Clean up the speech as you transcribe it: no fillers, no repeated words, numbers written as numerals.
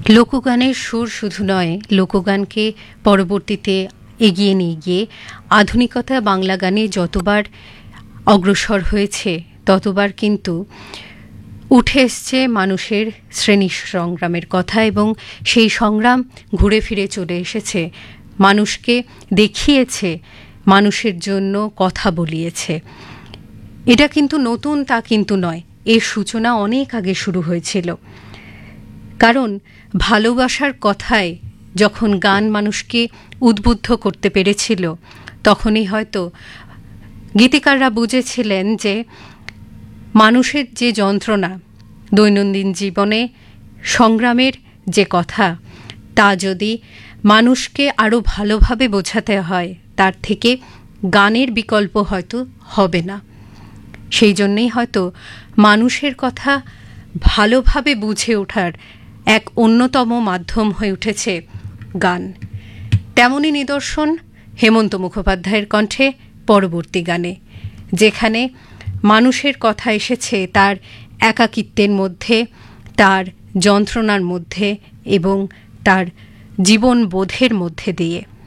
লোকগানের সুর শুধু নয়, লোকগানকে পরবর্তীতে এগিয়ে নিয়ে গিয়ে আধুনিকতা বাংলা গানে যতবার অগ্রসর হয়েছে ততবার কিন্তু উঠে এসছে মানুষের শ্রেণী সংগ্রামের কথা, এবং সেই সংগ্রাম ঘুরে ফিরে চলে এসেছে মানুষকে দেখিয়েছে, মানুষের জন্য কথা বলিয়েছে। এটা কিন্তু নতুন তা কিন্তু নয়, এর সূচনা অনেক আগে শুরু হয়েছিল। কারণ ভালোবাসার কথায় যখন গান মানুষকে উদ্বুদ্ধ করতে পেরেছিল, তখনই হয়তো গীতিকাররা বুঝেছিলেন যে মানুষের যে যন্ত্রণা, দৈনন্দিন জীবনে সংগ্রামের যে কথা, তা যদি মানুষকে আরও ভালোভাবে বোঝাতে হয়, তার থেকে গানের বিকল্প হয়তো হবে না। সেই জন্যেই হয়তো মানুষের কথা ভালোভাবে বুঝে ওঠার এক অন্যতম মাধ্যম হয়ে উঠেছে গান। তেমনই নিদর্শন হেমন্ত মুখোপাধ্যায়ের কণ্ঠে পরবর্তী গানে, যেখানে মানুষের কথা এসেছে তার একাকিত্বের মধ্যে, তার যন্ত্রণার মধ্যে এবং তার জীবনবোধের মধ্যে দিয়ে।